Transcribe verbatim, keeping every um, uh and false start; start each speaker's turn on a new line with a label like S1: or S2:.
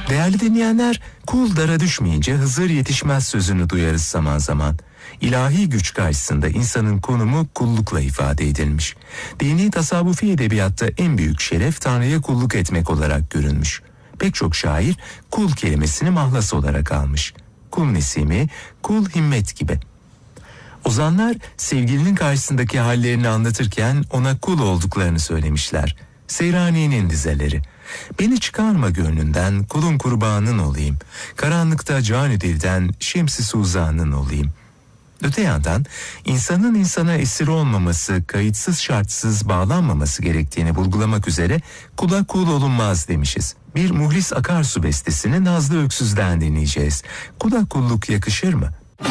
S1: Değerli dinleyenler, kul dara düşmeyince Hızır yetişmez sözünü duyarız zaman zaman. İlahi güç karşısında insanın konumu kullukla ifade edilmiş. Dini tasavvufi edebiyatta en büyük şeref Tanrı'ya kulluk etmek olarak görülmüş. Pek çok şair kul kelimesini mahlas olarak almış. Kul nesimi, kul himmet gibi. Ozanlar sevgilinin karşısındaki hallerini anlatırken ona kul olduklarını söylemişler. Seyrani'nin dizeleri. Beni çıkarma gönlünden, kulun kurbanın olayım. Karanlıkta canü dilden, şemsi suzanın olayım. Öte yandan insanın insana esir olmaması, kayıtsız şartsız bağlanmaması gerektiğini vurgulamak üzere kula kul olunmaz demişiz. Bir Muhlis Akarsu bestesini Nazlı Öksüz'den dinleyeceğiz. Kula kulluk yakışır mı?